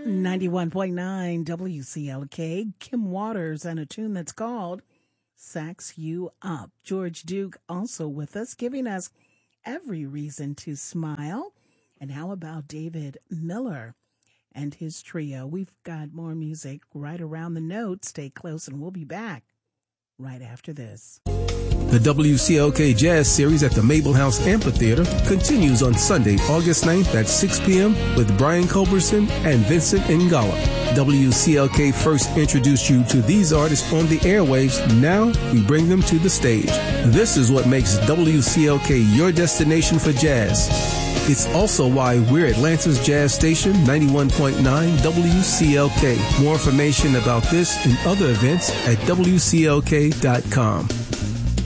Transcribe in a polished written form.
91.9 WCLK, Kim Waters, and a tune that's called Sax You Up. George Duke also with us, giving us every reason to smile. And how about David Miller and his trio? We've got more music right around the note. Stay close and we'll be back right after this. The WCLK Jazz Series at the Mabel House Amphitheater continues on Sunday, August 9th at 6 p.m. with Brian Culberson and Vincent Ngala. WCLK first introduced you to these artists on the airwaves. Now we bring them to the stage. This is what makes WCLK your destination for jazz. It's also why we're Atlanta's jazz station, 91.9 WCLK. More information about this and other events at WCLK.com.